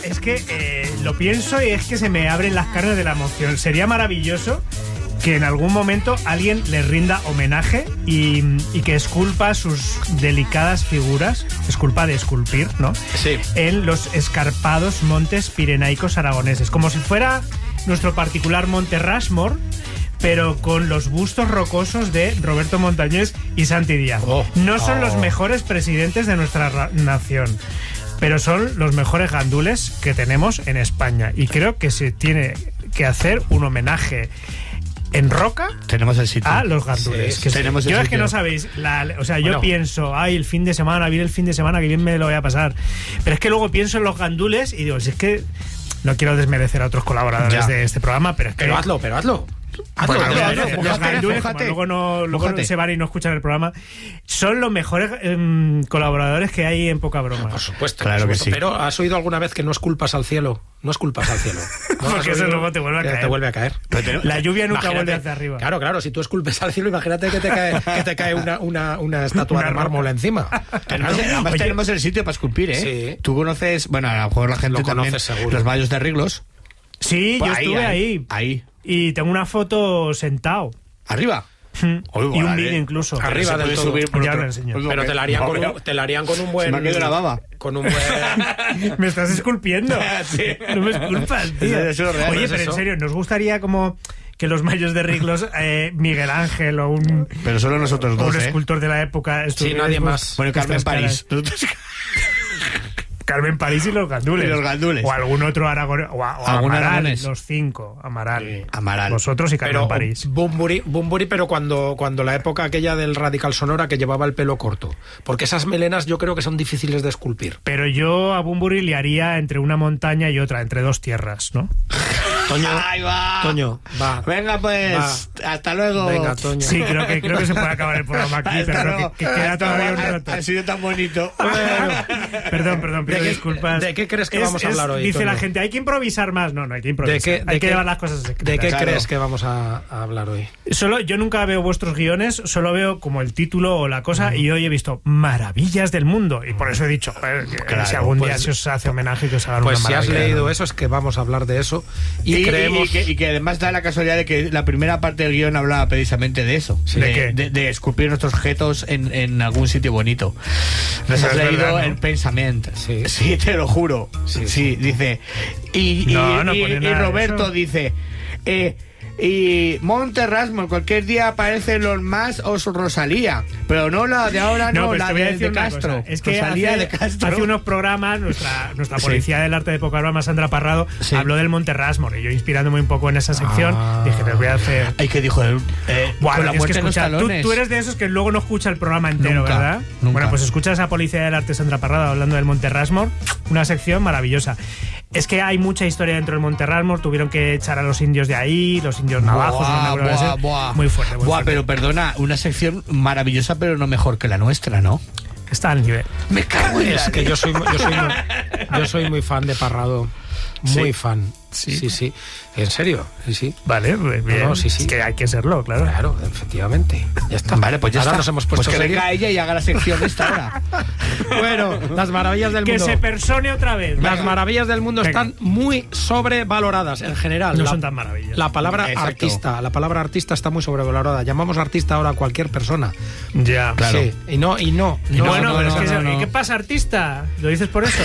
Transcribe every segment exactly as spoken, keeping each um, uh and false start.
es que eh, lo pienso y es que se me abren las carnes de la emoción. Sería maravilloso que en algún momento alguien le rinda homenaje y, y que esculpa sus delicadas figuras, esculpa de esculpir, ¿no? Sí. En los escarpados montes pirenaicos aragoneses, como si fuera nuestro particular Monte Rushmore, pero con los bustos rocosos de Roberto Montañés y Santi Díaz. Oh, no son oh. los mejores presidentes de nuestra ra- nación, pero son los mejores gandules que tenemos en España. Y creo que se tiene que hacer un homenaje en roca tenemos el sitio a los gandules. Sí, que tenemos el yo es sitio. que no sabéis, la, o sea, yo Bueno. pienso, ay, el fin de semana, viene el fin de semana, que bien me lo voy a pasar. Pero es que luego pienso en los gandules y digo, si es que no quiero desmerecer a otros colaboradores Ya. de este programa, pero es que Pero hazlo, pero hazlo. Hazlo, Bueno, hazlo, hazlo, hazlo. hazlo. los Fójate, gandules, fójate. como luego no, luego Fójate. se van y no escuchan el programa, son los mejores em, colaboradores que hay en Poca Broma. Por supuesto, Claro por que supuesto. sí. Pero ¿has oído alguna vez que no esculpas al cielo? No esculpas al cielo. ¿No? Porque ¿Has eso oído? luego te vuelve a Que caer. Te vuelve a caer. La lluvia nunca Imagínate, vuelve hacia arriba. Claro, claro, si tú esculpes al cielo, imagínate que te cae, que te cae una, una, una estatua Una de mármol roca. encima. Tenemos, además Oye. tenemos el sitio para esculpir, ¿eh? Sí. Tú conoces, bueno, a lo mejor la gente Lo también, conoces seguro. los vallos de Riglos. Sí, Pues yo ahí, estuve ahí, ahí, ahí. y tengo una foto sentado. Arriba. Oy, Y un vale. vídeo incluso. Arriba Se del puede todo. subir por Ya otro- lo enseño. por otro- Pero te la harían, No, con pero- un, te la harían con un buen... Se me ha quedado la baba. Con un buen... Me estás esculpiendo. Sí. No me esculpas, tío. Eso es lo real, Oye, es pero eso. en serio, ¿nos gustaría como que los mayos de Riglos, eh, Miguel Ángel o un, Pero solo nosotros o un dos, ¿eh? escultor de la época... Sí, estuvieran nadie con más. Bueno, Carmen estas París. caras? Carmen París y los gandules. Y los gandules. O algún otro Aragón. O, a- o ¿Algún Amaral, aragonés? los cinco. Amaral. Sí. Amaral. Vosotros y Carmen Pero París. Bumburi, Bumburi, pero cuando, cuando la época aquella del Radical Sonora que llevaba el pelo corto. Porque esas melenas yo creo que son difíciles de esculpir. Pero yo a Bumburi le haría entre una montaña y otra, entre dos tierras, ¿no? Toño, Ahí va. Toño, va. Venga, pues. Hasta luego. Venga, Toño. Sí, creo que, creo que se puede acabar el programa aquí, Hasta pero luego. que, que queda Hasta todavía un luego. rato. Ha sido tan bonito. Perdón, perdón, pido ¿De qué- disculpas. de qué crees que Es- vamos a es- hablar hoy, Dice Toño? la gente, hay que improvisar más. No, no hay que ¿De improvisar. qué, hay de que qué- llevar las cosas secretas. ¿De qué Claro. crees que vamos a, a hablar hoy? Solo, yo nunca veo vuestros guiones, solo veo como el título o la cosa, y hoy he visto Maravillas del Mundo. Y por eso he dicho, joder, que Claro, si algún día pues- se os hace homenaje, que os hagan Pues una si has maravilla. leído eso es que vamos a hablar de eso. Y, Y, creemos... y que, y que además da la casualidad de que la primera parte del guión hablaba precisamente de eso. Sí. de, ¿De qué? de- de esculpir nuestros objetos en, en algún sitio bonito. Nos No has es leído verdad, ¿no? el pensamiento. Sí. te lo juro. Sí, Sí, dice. Y, y- No, no y- pone y nada de Roberto eso. dice. Eh, y Monte Rushmore, cualquier día aparecen los más o su Rosalía, pero no la de ahora, no, No, pero la te voy a de, decir de una Castro. cosa. Es que Rosalía hace, de Castro. hace unos programas nuestra, nuestra Sí. policía del arte de Poca Broma, Sandra Parrado, Sí. habló del Monte Rushmore. Y yo, inspirándome un poco en esa sección, Ah. dije, te voy a hacer... Ay, que dijo él. Eh, Buah, con la tienes que muerte en los escuchar. Tú, talones. tú eres de esos que luego no escucha el programa entero, Nunca, ¿verdad? nunca. Bueno, pues escucha esa policía del arte Sandra Parrado hablando del Monte Rushmore, una sección maravillosa. Es que hay mucha historia dentro del Monte Rushmore, tuvieron que echar a los indios de ahí, los indios navajos, Buah, no me acuerdo de buah, ese. buah. Muy fuerte, muy Buah, fuerte. pero perdona, una sección maravillosa, pero no mejor que la nuestra, ¿no? Está al nivel. Me cago en Es la que yo soy, yo soy, muy, yo soy muy fan de Parrado. Muy Sí. fan. Sí. Sí, sí. En serio. Sí, sí. Vale, pues bien. no, sí, sí. Es que hay que serlo, claro. Claro, efectivamente. Ya está. Vale, pues ya Ahora está. nos hemos puesto pues que serios. venga ella y haga la sección esta hora. Bueno, las maravillas del Que mundo. se persone otra vez. Las Venga. maravillas del mundo Venga. están muy sobrevaloradas en general. No La- son tan maravillas. La palabra Exacto. artista, la palabra artista está muy sobrevalorada. Llamamos artista ahora a cualquier persona. Ya. Claro. Sí, y no, y no. Y no, bueno, no, pero no, es que no, se- no. ¿qué pasa, artista? ¿Lo dices por eso?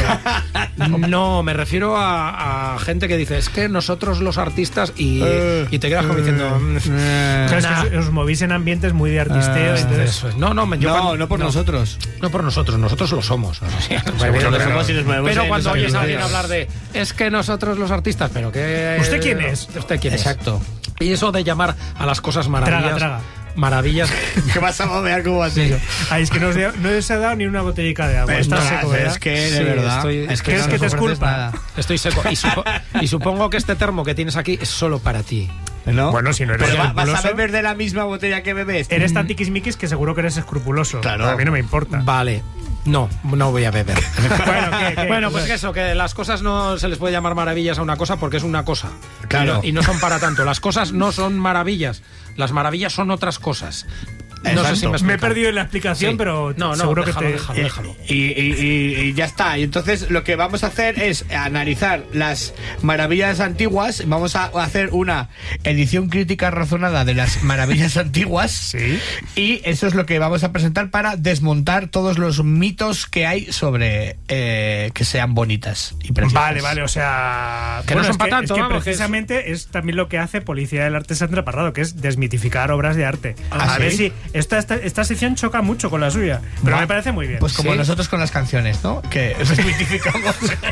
No, me refiero a, a gente que dice, es que nosotros los artistas y, Eh, y te quedas como diciendo... mm, Eh, Claro, es Nah. que os, os movís en ambientes muy de artisteo. Ah, entonces, Eso es. No, no, me- yo no, cuando- no por nosotros. No por nosotros, nosotros lo somos. O sea, Nosotros lo somos y nos movemos pero en cuando esa oyes a categoría. alguien hablar de es que nosotros los artistas, pero que... ¿Usted quién es? ¿Usted quién es? Exacto. Y eso de llamar a las cosas maravillas... Traga, traga. Maravillas... ¿Qué vas a mover como así? Ay, es que no os, he- no os he dado ni una botellica de agua. Pues Estás no, seco, ¿verdad? es que de Sí, verdad. estoy- es que ¿Crees no que te nos ofreces esculpa? nada. Estoy seco. Y, supo- y supongo que este termo que tienes aquí es solo para ti. ¿No? Bueno, si no eres Pero va- vas a escrupuloso. beber de la misma botella que bebes. Eres tan tiquismiquis que seguro que eres escrupuloso. Claro. A mí no me importa. Vale. No, no voy a beber. Bueno, ¿qué, qué? Bueno, pues que eso, que las cosas no se les puede llamar maravillas a una cosa porque es una cosa. Claro. Y no, y no son para tanto. Las cosas no son maravillas. Las maravillas son otras cosas. No sé si me, me he perdido en la explicación, sí. pero no, no, seguro déjalo, que te... déjalo, déjalo. Y, y, y, y ya está. Y entonces lo que vamos a hacer es analizar las maravillas antiguas. Vamos a hacer una edición crítica razonada de las maravillas antiguas. Sí. Y eso es lo que vamos a presentar para desmontar todos los mitos que hay sobre eh, que sean bonitas y preciosas. Vale, vale, o sea... Que bueno, no son es para que, tanto, es que vamos, precisamente que es... es también lo que hace Policía del Arte Sandra Parrado, que es desmitificar obras de arte. ¿Ah, a sí? ver si esta, esta, esta sección choca mucho con la suya, pero Va. me parece muy bien. Pues como Sí. nosotros con las canciones, ¿no? Que desmitificamos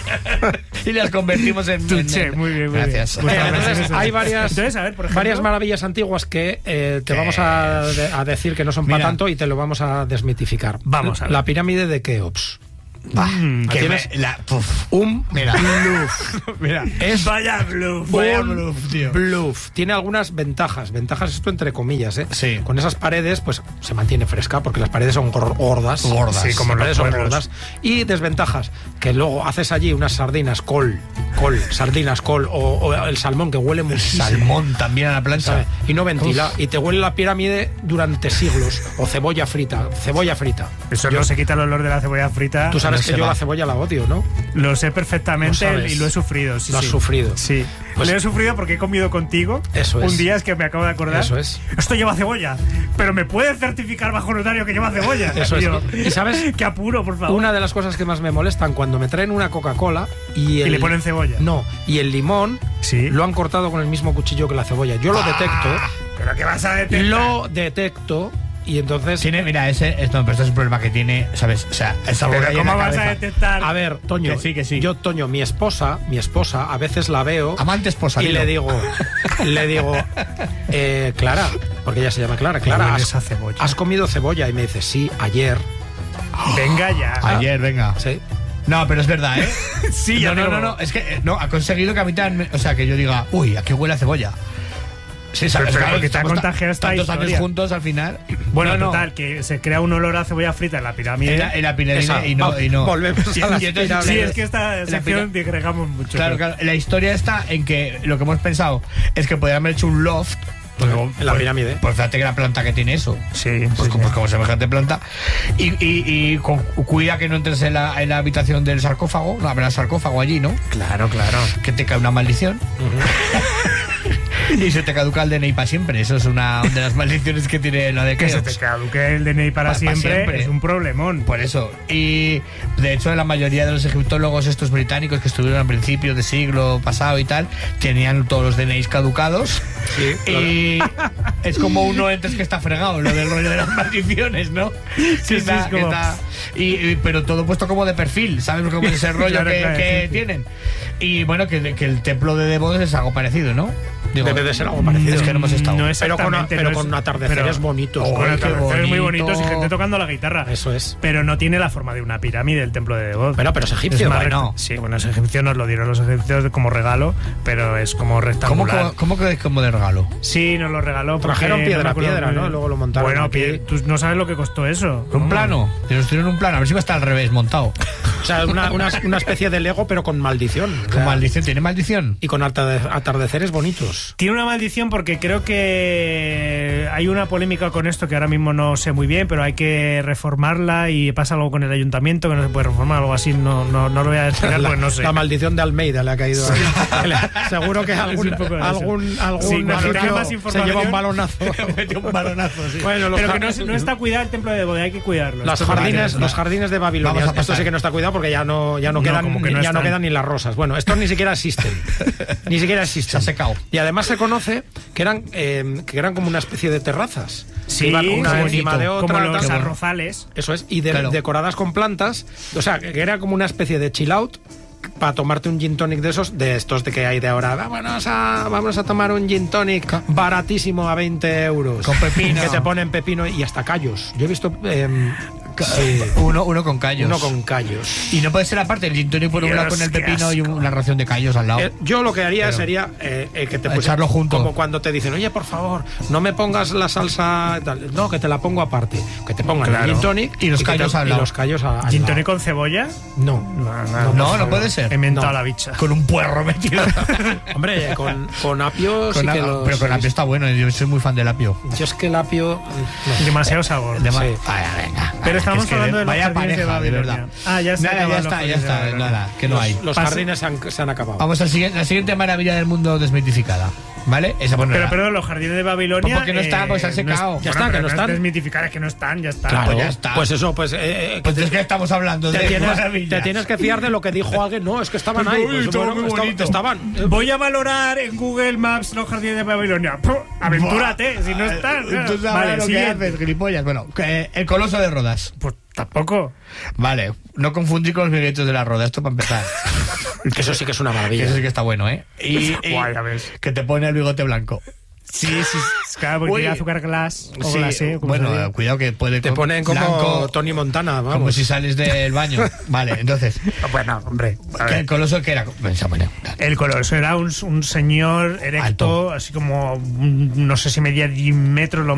y las convertimos en... Tuché, en- muy bien, muy Gracias. bien. Eh, Pues, entonces, eso. hay varias, Entonces, a ver, por ejemplo, varias maravillas antiguas que eh, te Que- vamos a, de- a decir que no son para Mira. tanto y te lo vamos a desmitificar. Vamos a ver. La pirámide de Keops. Bah, Mm, que tienes- me- la- puf. Un Mira. bluff. Mira. Es Vaya bluff. Vaya un bluff, tío. bluff. Tiene algunas ventajas. Ventajas esto entre comillas, ¿eh? Sí. Con esas paredes, pues se mantiene fresca porque las paredes son gor- gordas. Gordas. Sí, como Las las paredes son pueblos. gordas. Y desventajas, que luego haces allí unas sardinas col, col, sardinas col o, o el salmón que huele muchísimo. Salmón también a la plancha. ¿Sabe? Y no ventila. Y te huele la pirámide durante siglos. O cebolla frita. Cebolla frita. Eso Yo- no se quita el olor de la cebolla frita. Tú sabes no que se yo va. la cebolla la odio, ¿no? Lo sé perfectamente Lo sabes. y lo he sufrido. Sí, Lo has sí. sufrido. Sí. Pues- lo he sufrido porque he comido contigo. Eso es. Un día es que me acabo de acordar. Eso es. Esto lleva cebolla. Pero me puede certificar bajo notario que lleva cebolla. Eso es. Yo, ¿Y sabes? Qué apuro, por favor. Una de las cosas que más me molestan cuando me traen una Coca-Cola y, el- Y le ponen cebolla. No, y el limón Sí. lo han cortado con el mismo cuchillo que la cebolla. Yo lo detecto, Pero ¿qué vas a detectar? lo detecto y entonces... Tiene, mira, ese es, no, pero este es un problema que tiene, ¿sabes? O sea, es algo Pero que hay en ¿cómo la vas a cabeza. detectar? A ver, Toño, Que sí, que sí. yo, Toño, mi esposa, mi esposa, a veces la veo Amante esposa. y dilo. le digo, le digo, eh, Clara, porque ella se llama Clara, Clara, hueles has, a cebolla. has comido cebolla? Y me dice, sí, ayer. Venga ya. Ayer, venga. Sí. No, pero es verdad, ¿eh? Sí, ya no, no, digo. no, no, es que eh, no, ha conseguido que a mí también, o sea, que yo diga, uy, ¿a qué huele a cebolla? Sí, sabes, pero claro, porque te ha estamos ta- contagiado esta tantos historia. años juntos al final. Bueno, No, no, total, que se crea un olor a cebolla frita en la pirámide. En la, en la pirámide Esa, y no, va- y no. volvemos Y- a las y entonces- pirámides. Sí, es que esta La sección pira- digregamos mucho. Claro, pero- claro. La historia está en que lo que hemos pensado es que podrían haber hecho un loft. Pues, En la pirámide. Pues fíjate que la planta que tiene eso. Sí, Pues sí, como, sí. como semejante planta. Y, y, y con- cuida que no entres en la, en la habitación del sarcófago. No habrá sarcófago allí, ¿no? Claro, claro. Que te cae una maldición. Y se te caduca el D N I para siempre. Eso es una de las maldiciones que tiene la de Que se Keops. te caduque el D N I para Pa- pa siempre, siempre. es un problemón. Por eso. Y de hecho, la mayoría de los egiptólogos estos británicos que estuvieron al principio del siglo pasado y tal, tenían todos los D N Is caducados. Sí, Y es como uno antes que está fregado, lo del rollo de las maldiciones, ¿no? Sí, sí, Está- es como- está- y, y- pero todo puesto como de perfil, ¿sabes? Como ese rollo Claro, que, claro, que sí, sí. tienen. Y bueno, que, que el templo de Devos es algo parecido, ¿no? Digo, Debe de ser algo parecido. Es que no hemos estado. No Pero con, exactamente, pero no es- con atardeceres pero- bonitos. Oh, Con qué atardeceres muy bonito. bonitos y gente tocando la guitarra. Eso es. Pero no tiene la forma de una pirámide el templo de Devot. Bueno, pero es egipcio. más bueno. recta- Sí, bueno, es egipcio, nos lo dieron los egipcios como regalo, pero es como ¿Cómo, rectangular. cómo, cómo que es como de regalo? Sí, nos lo regaló. porque Trajeron no piedra me a acuerdo piedra, muy ¿no? bien. Luego lo montaron Bueno, aquí. pie- tú no sabes lo que costó eso. ¿Un ¿Cómo? plano? Que nos tienen un plano. A ver si va a estar al revés montado. O sea, una, una, una especie de Lego, pero con maldición. O Con sea, maldición. ¿Tiene maldición? Y con atarde- atardeceres bonitos. Tiene una maldición porque creo que hay una polémica con esto que ahora mismo no sé muy bien, pero hay que reformarla y pasa algo con el ayuntamiento que no se puede reformar, algo así, no, no, no lo voy a explicar La, porque no sé. la maldición de Almeida le ha caído. a- le- seguro que algún, un poco de eso. algún, algún Sí, cuando egipcio tenga más se información- lleva un balonazo. Metió un balonazo, sí. Bueno, los Pero que jar- no, no está cuidado el templo de Devot, hay que cuidarlo. Los Esto es jardines, vale, los jardines de Babilonia. Vamos a Esto pasar. sí que no está cuidado porque ya no, ya no, No, quedan, como que no ya no están. quedan ni las rosas. Bueno, estos ni siquiera existen. Ni siquiera existen. Se ha secado. Y además se conoce que eran, eh, que eran como una especie de terrazas. Sí, Que iban una qué encima bonito. de otra. como los tal. arrozales. Eso es, y de- Claro. decoradas con plantas. O sea, que era como una especie de chill out para tomarte un gin tonic de esos, de estos de que hay de ahora. Vámonos a, vámonos a tomar un gin tonic baratísimo a veinte euros. Con pepino. Que te ponen pepino y hasta callos. Yo he visto eh, Sí. Uno, uno con callos. Uno con callos. Y no puede ser aparte el gin tonic por un Dios, lado con el qué pepino y asco. una ración de callos al lado. Eh, yo lo que haría Pero- sería eh, eh, que te Echarlo junto. Como cuando te dicen, oye, por favor, no me pongas la salsa. Tal. No, que te la pongo aparte. Que te pongan Claro. el gin tonic Y los que callos te- al y lado. los callos a- al ¿Gin lado. tonic con cebolla? No. No, no puede ser. He mentado No. la bicha. Con un puerro metido. Hombre, con, con apio Con sí a- que lo- pero con sí, apio está bueno, yo soy muy fan del apio. Yo es que el apio. no. Demasiado sabor. De ma- Sí. Vaya, venga. Pero estamos Es que hablando de los vaya jardines de pareja, de Babilonia. verdad. Ah, ya se Nada, acaban ya los está, ya jardines de está, Babilonia. nada, que no hay. Los Pasa- jardines se han, se han acabado. Vamos a la siguiente, la siguiente maravilla del mundo desmitificada. ¿Vale? Esa bueno, Pero la- perdón, los jardines de Babilonia. Porque no están, pues se han no secado. es- Ya está, bueno, que pero no es están. desmitificar, es que no están, ya está. Claro, pues ya está. Pues eso, pues. eh, eh, Pues que es que estamos hablando te, de tienes, maravillas. te tienes que fiar de lo que dijo alguien. No, es que estaban ahí. Uy, Pues, estaba bueno, muy esta- bonito. estaban. eh, Voy a valorar en Google Maps los jardines de Babilonia. ¡Puh! Aventúrate, si no están. claro. Entonces ahora Vale, lo que siguiente. haces, gilipollas. Bueno, que, el coloso de Rodas. Pues tampoco. Vale, no confundir con los miguelitos de la Roda, esto para empezar. Que eso sí que es una Que maravilla. eso sí que está bueno, ¿eh? Y, y Guay, ya ves. que te pone el bigote blanco. Sí, sí, sí, claro, porque Uy. tiene azúcar glass o Sí, glacé, como bueno, se diga. cuidado que puede Te con- ponen como blanco, Tony Montana, vamos. como si sales del baño. Vale, entonces, Bueno, hombre. a ¿qué ver. el coloso que era? Pensá, bueno, El color, eso era un, un señor erecto, Alto. así como, un- no sé si medía diez metros lo